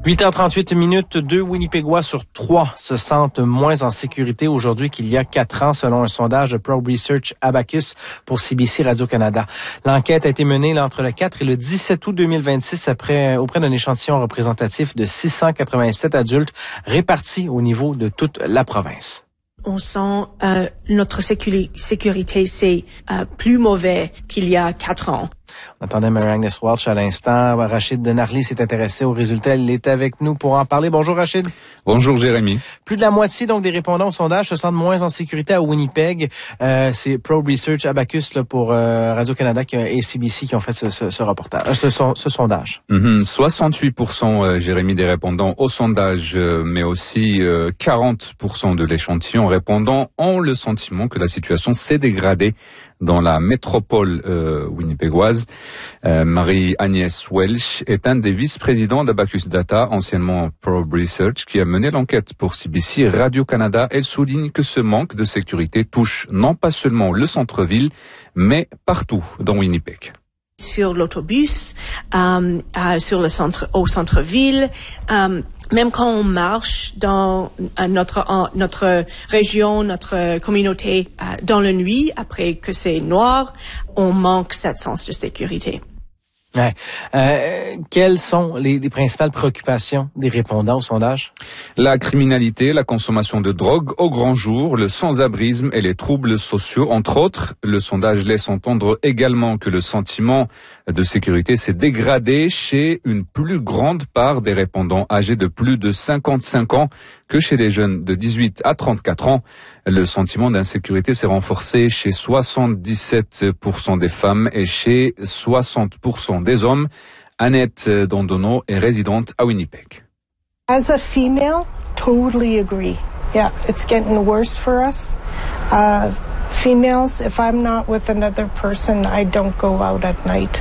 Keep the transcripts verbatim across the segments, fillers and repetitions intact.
huit heures trente-huit minutes, deux Winnipégois sur trois se sentent moins en sécurité aujourd'hui qu'il y a quatre ans, selon un sondage de Probe Research Abacus pour C B C Radio-Canada. L'enquête a été menée là, entre le quatre et le dix-sept août deux mille vingt-six après, auprès d'un échantillon représentatif de six cent quatre-vingt-sept adultes répartis au niveau de toute la province. On sent euh, notre sécuri- sécurité, c'est euh, plus mauvais qu'il y a quatre ans. On attendait Mary-Agnes Welch à l'instant. Rachid Denarly s'est intéressé aux résultats. Il est avec nous pour en parler. Bonjour Rachid. Bonjour Jérémy. Plus de la moitié donc des répondants au sondage se sentent moins en sécurité à Winnipeg. Euh, c'est Probe Research Abacus là, pour euh, Radio-Canada et C B C qui ont fait ce, ce, ce reportage, ce, ce, ce sondage. Mm-hmm. soixante-huit pour cent euh, Jérémy des répondants au sondage, euh, mais aussi euh, quarante pour cent de l'échantillon répondant ont le sentiment que la situation s'est dégradée dans la métropole euh, winnipégoise. Euh, Marie-Agnès Welch est un des vice-présidents d'Abacus Data, anciennement Probe Research, qui a mené l'enquête pour C B C Radio-Canada. Elle souligne que ce manque de sécurité touche non pas seulement le centre-ville, mais partout dans Winnipeg. Sur l'autobus, euh, euh, sur le centre, au centre-ville, euh, même quand on marche dans euh, notre en, notre région, notre communauté, euh, dans la nuit, après que c'est noir, on manque cette sens de sécurité. Ouais. Euh, quelles sont les, les principales préoccupations des répondants au sondage? La criminalité, la consommation de drogue au grand jour, le sans-abrisme et les troubles sociaux, entre autres. Le sondage laisse entendre également que le sentiment de sécurité s'est dégradé chez une plus grande part des répondants âgés de plus de cinquante-cinq ans que chez les jeunes de dix-huit à trente-quatre ans. Le sentiment d'insécurité s'est renforcé chez soixante-dix-sept pour cent des femmes et chez soixante pour cent des hommes. Annette Dondono est résidente à Winnipeg. As a female, totally agree. Yeah, it's getting worse for us. Uh, females, if I'm not with another person, I don't go out at night.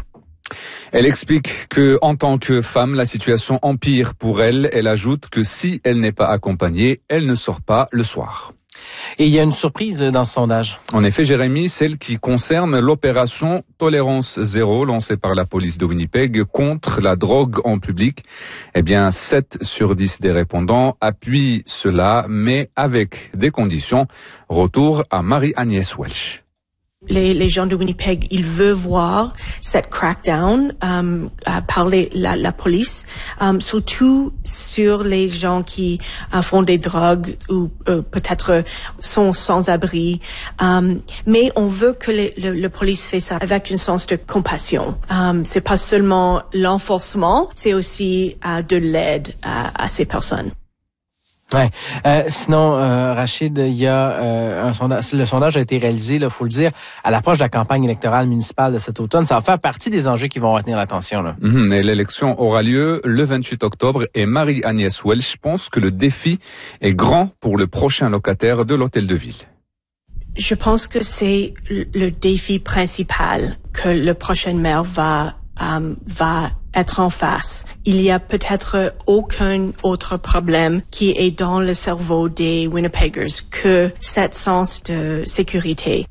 Elle explique que, en tant que femme, la situation empire pour elle. Elle ajoute que si elle n'est pas accompagnée, elle ne sort pas le soir. Et il y a une surprise dans ce sondage. En effet, Jérémy, celle qui concerne l'opération Tolérance Zéro lancée par la police de Winnipeg contre la drogue en public. Eh bien, sept sur dix des répondants appuient cela, mais avec des conditions. Retour à Marie-Agnès Welch. Les, les gens de Winnipeg, ils veulent voir cette crackdown um, uh, par les, la, la police, um, surtout sur les gens qui uh, font des drogues ou uh, peut-être sont sans abri. Um, mais on veut que les, le, le police fait ça avec un sens de compassion. Um, c'est pas seulement l'enforcement, c'est aussi uh, de l'aide à, à ces personnes. Ouais. Euh, sinon, euh, Rachid, il y a euh, un sondage. Le sondage a été réalisé, il faut le dire, à l'approche de la campagne électorale municipale de cet automne. Ça va faire partie des enjeux qui vont retenir l'attention. Là. Mmh, et l'élection aura lieu le vingt-huit octobre et Marie-Agnès Welch pense que le défi est grand pour le prochain locataire de l'hôtel de ville. Je pense que c'est le défi principal que le prochain maire va um, va être en face. Il y a peut-être aucun autre problème qui est dans le cerveau des Winnipeggers que cette sens de sécurité.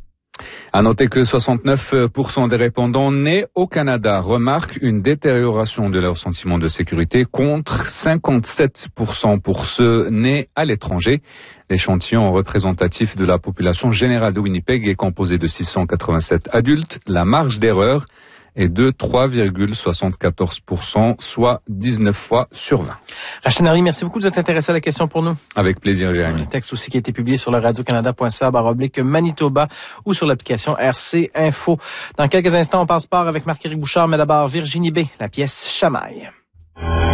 À noter que soixante-neuf pour cent des répondants nés au Canada remarquent une détérioration de leur sentiment de sécurité contre cinquante-sept pour cent pour ceux nés à l'étranger. L'échantillon représentatif de la population générale de Winnipeg est composé de six cent quatre-vingt-sept adultes. La marge d'erreur est de trois virgule soixante-quatorze pour cent, soit dix-neuf fois sur vingt. Rachid Denarly, merci beaucoup de vous être intéressé à la question pour nous. Avec plaisir, Jérémy. Un texte aussi qui a été publié sur le radio canada point c a barre oblique Manitoba ou sur l'application R C Info. Dans quelques instants, on passe sport avec Marc-Éric Bouchard, mais d'abord Virginie B, la pièce Chamaille.